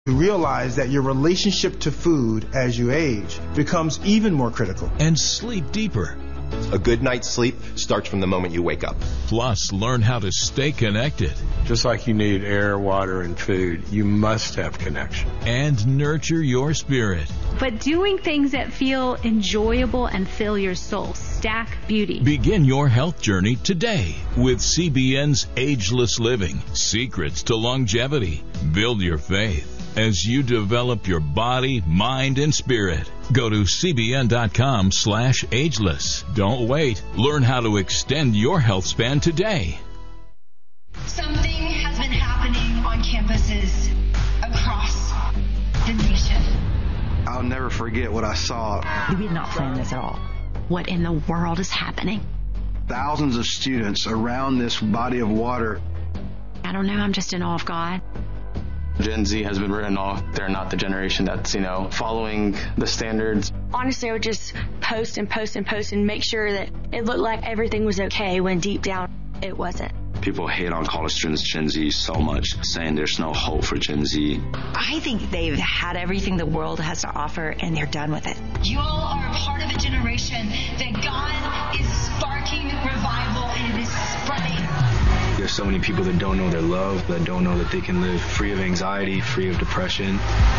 You realize that your relationship to food as you age becomes even more critical. And sleep deeper. A good night's sleep starts from the moment you wake up. Plus, learn how to stay connected. Just like you need air, water, and food, you must have connection. And nurture your spirit. But doing things that feel enjoyable and fill your soul. Stack Beauty. Begin your health journey today with CBN's Ageless Living. Secrets to longevity. Build your faith as you develop your body, mind, and spirit. Go to cbn.com/ageless. Don't wait. Learn how to extend your health span today. Something has been happening on campuses across the nation. I'll never forget what I saw. We did not plan this at all. What in the world is happening? Thousands of students around this body of water. I don't know. I'm just in awe of God. Gen Z has been written off. They're not the generation that's, following the standards. Honestly, I would just post and make sure that it looked like everything was okay when deep down it wasn't. People hate on college students, Gen Z, so much, saying there's no hope for Gen Z. I think they've had everything the world has to offer, and they're done with it. You all are a part of a generation that God is sparking revival, and it is spreading. There's so many people that don't know their love, that don't know that they can live free of anxiety, free of depression.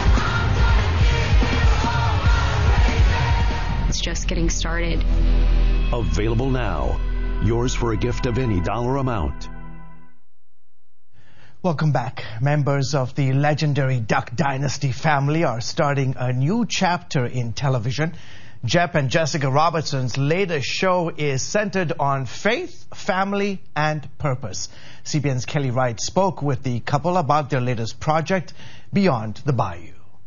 It's just getting started. Available now. Yours for a gift of any dollar amount. Welcome back. Members of the legendary Duck Dynasty family are starting a new chapter in television. Jeff and Jessica Robertson's latest show is centered on faith, family, and purpose. CBN's Kelly Wright spoke with the couple about their latest project, Beyond the Bayou.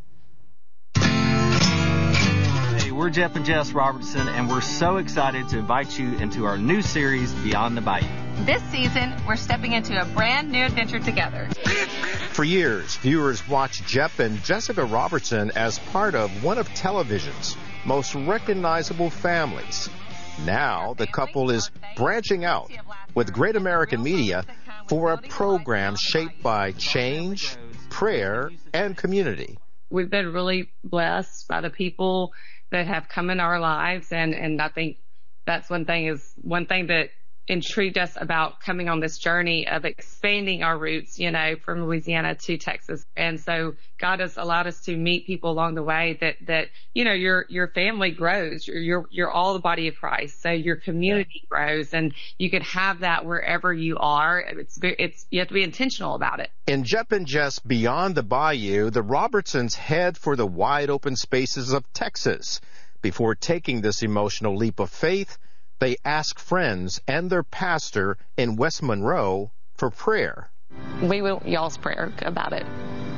Hey, we're Jeff and Jess Robertson, and we're so excited to invite you into our new series, Beyond the Bayou. This season, we're stepping into a brand new adventure together. For years, viewers watched Jeff and Jessica Robertson as part of one of television's most recognizable families. Now, the couple is branching out with Great American Media for a program shaped by change, prayer, and community. We've been really blessed by the people that have come in our lives, and I think that's one thing that intrigued us about coming on this journey of expanding our roots, from Louisiana to Texas. And so God has allowed us to meet people along the way that your family grows. You're all the body of Christ. So your community grows, and you can have that wherever you are. You have to be intentional about it. In Jeff and Jess Beyond the Bayou, the Robertsons head for the wide open spaces of Texas. Before taking this emotional leap of faith, they ask friends and their pastor in West Monroe for prayer. We want y'all's prayer about it.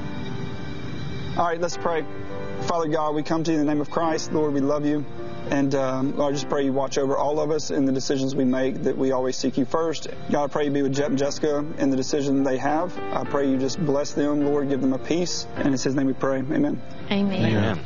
All right, let's pray. Father God, we come to you in the name of Christ. Lord, we love you. And Lord, I just pray you watch over all of us in the decisions we make, that we always seek you first. God, I pray you be with Jeff and Jessica in the decision they have. I pray you just bless them, Lord, give them a peace. And it's his name we pray. Amen. Amen. Amen.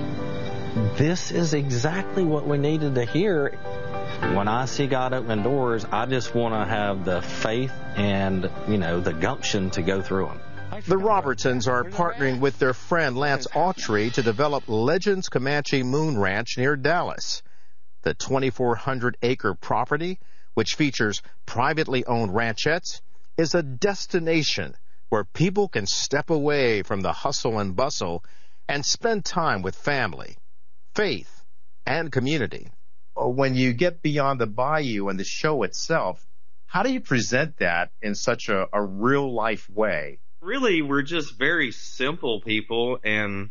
This is exactly what we needed to hear. When I see God opening doors, I just want to have the faith and, the gumption to go through them. The Robertsons are partnering with their friend Lance Autry to develop Legends Comanche Moon Ranch near Dallas. The 2,400-acre property, which features privately owned ranchettes, is a destination where people can step away from the hustle and bustle and spend time with family, faith, and community. When you get Beyond the Bayou and the show itself, how do you present that in such a real-life way? Really, we're just very simple people, and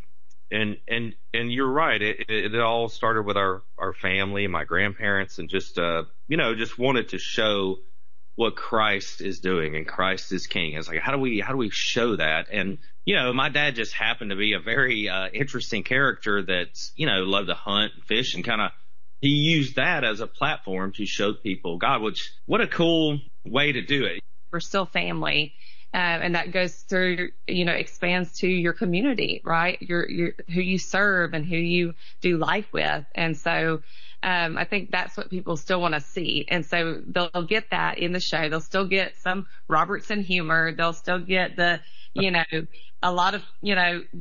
you're right. It all started with our family, my grandparents, and just wanted to show what Christ is doing, and Christ is King. It's like, how do we show that? And my dad just happened to be a very interesting character that's loved to hunt and fish, and he used that as a platform to show people God, which what a cool way to do it. We're still family. And that goes through, expands to your community, right? Your who you serve and who you do life with. And so, I think that's what people still want to see. And so they'll get that in the show. They'll still get some Robertson humor. They'll still get the you know, a lot of, you know,